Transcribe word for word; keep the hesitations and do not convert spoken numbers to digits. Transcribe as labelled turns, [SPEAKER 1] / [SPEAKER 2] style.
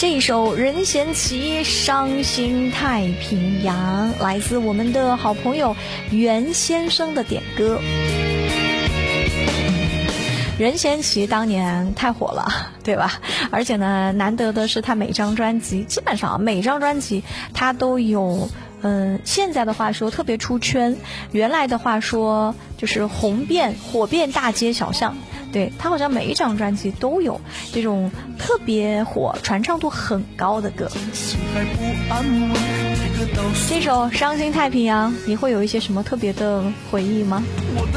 [SPEAKER 1] 这一首任贤齐《伤心太平洋》来自我们的好朋友袁先生的点歌。任贤齐当年太火了，对吧？而且呢，难得的是他每张专辑，基本上每张专辑他都有，嗯，现在的话说特别出圈，原来的话说就是红遍火遍大街小巷。对，他好像每一张专辑都有这种特别火、传唱度很高的歌。这首《伤心太平洋》，你会有一些什么特别的回忆吗？